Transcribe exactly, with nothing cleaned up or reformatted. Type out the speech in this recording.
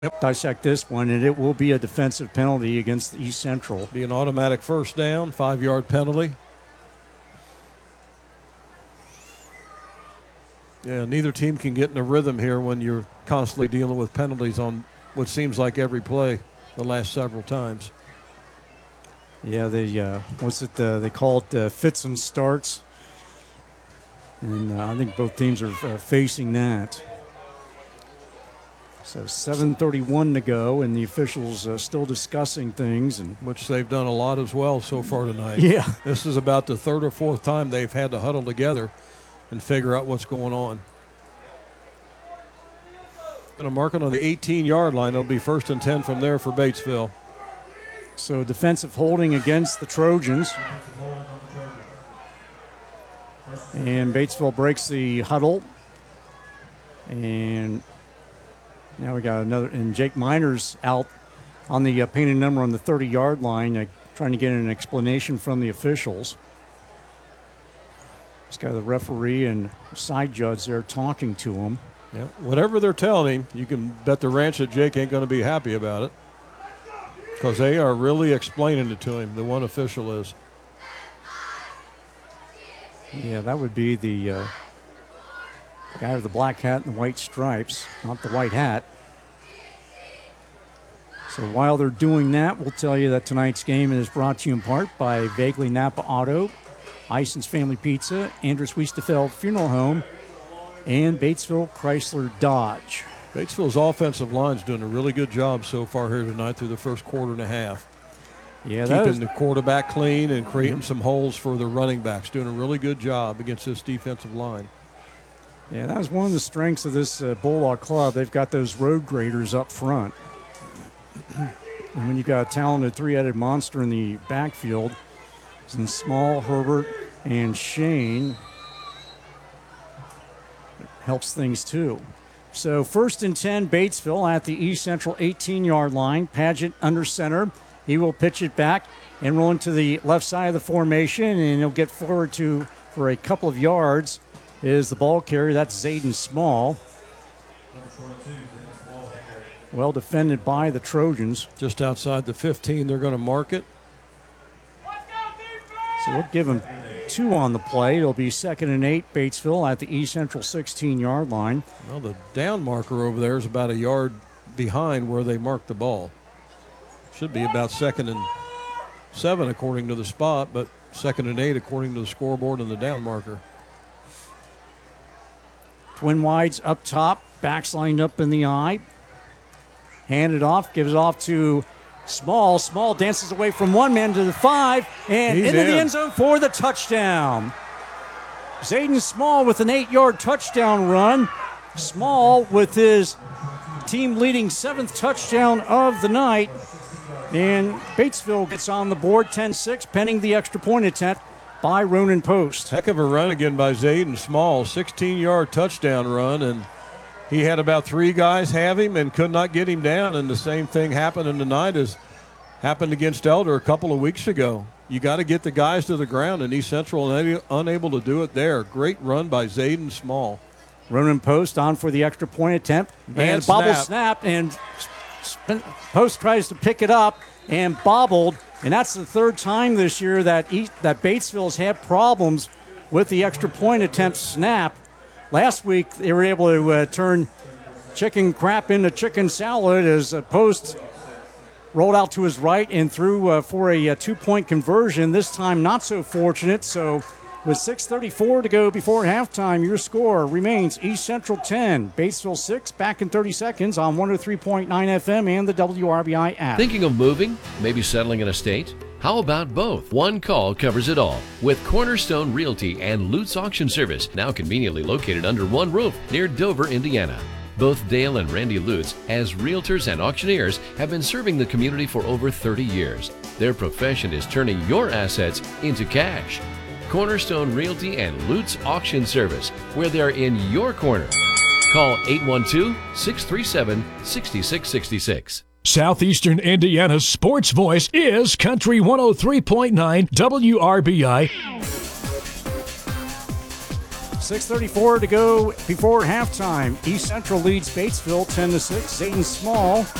dissect this one, and it will be a defensive penalty against East Central. Be an automatic first down, five-yard penalty. Yeah, neither team can get in a rhythm here when you're constantly dealing with penalties on what seems like every play the last several times. Yeah, they uh, what's it? Uh, they call it uh, fits and starts, and uh, I think both teams are uh, facing that. So seven thirty-one to go, and the officials uh, still discussing things, and which they've done a lot as well so far tonight. Yeah, this is about the third or fourth time they've had to huddle together and figure out what's going on. Going to mark it on the eighteen-yard line. It'll be first and ten from there for Batesville. So defensive holding against the Trojans. And Batesville breaks the huddle. And now we got another, and Jake Minor's out on the uh, painted number on the thirty-yard line, uh, trying to get an explanation from the officials. He's got the referee and side judge there talking to him. Yeah, whatever they're telling him, you can bet the ranch that Jake ain't going to be happy about it, because they are really explaining it to him, the one official is. Yeah, that would be the uh, guy with the black hat and the white stripes, not the white hat. So while they're doing that, we'll tell you that tonight's game is brought to you in part by Vaguely Napa Auto, Ison's Family Pizza, Andrus Wiesterfeld Funeral Home, and Batesville Chrysler Dodge. Batesville's offensive line's doing a really good job so far here tonight through the first quarter and a half. Yeah, keeping is, the quarterback clean and creating mm-hmm. some holes for the running backs. Doing a really good job against this defensive line. Yeah, that was one of the strengths of this uh, Bulldog club. They've got those road graders up front. And when you've got a talented three-headed monster in the backfield, and Small, Herbert, and Shane, it helps things too. So first and ten, Batesville at the East Central eighteen-yard line. Paget under center. He will pitch it back and roll into the left side of the formation, and he'll get forward to for a couple of yards is the ball carrier. That's Zayden Small. Well defended by the Trojans. Just outside the fifteen, they're going to mark it. So we'll give him two on the play. It'll be second and eight, Batesville at the East Central sixteen-yard line. Well, the down marker over there is about a yard behind where they marked the ball. Should be about second and seven according to the spot, but second and eight according to the scoreboard and the down marker. Twin wides up top, backs lined up in the eye. Hand it off, gives it off to Small. Small dances away from one man to the five, and He's into in. the end zone for the touchdown. Zayden Small with an eight-yard touchdown run. Small with his team-leading seventh touchdown of the night. And Batesville gets on the board ten six, pending the extra point attempt by Ronan Post. Heck of a run again by Zayden Small, sixteen-yard touchdown run, and he had about three guys have him and could not get him down, and the same thing happened tonight as happened against Elder a couple of weeks ago. You got to get the guys to the ground, and East Central unable to do it there. Great run by Zayden Small. Ronan Post on for the extra point attempt, and, and bobble snap. snap, and Post tries to pick it up and bobbled, and that's the third time this year that East, that Batesville's had problems with the extra point attempt snap. Last week they were able to uh, turn chicken crap into chicken salad as a Post rolled out to his right and threw uh, for a, a two-point conversion. This time not so fortunate, so with six thirty-four to go before halftime, your score remains East Central ten, Batesville six, back in thirty seconds on one oh three point nine F M and the W R B I app. Thinking of moving? Maybe settling in a state? How about both? One call covers it all. With Cornerstone Realty and Lutz Auction Service, now conveniently located under one roof near Dover, Indiana. Both Dale and Randy Lutz, as realtors and auctioneers, have been serving the community for over thirty years. Their profession is turning your assets into cash. Cornerstone Realty and Lutz Auction Service, where they're in your corner. Call eight one two, six three seven, six six six six. Southeastern Indiana's sports voice is Country one oh three point nine W R B I. six thirty-four to go before halftime. East Central leads Batesville ten to six. Zayden Small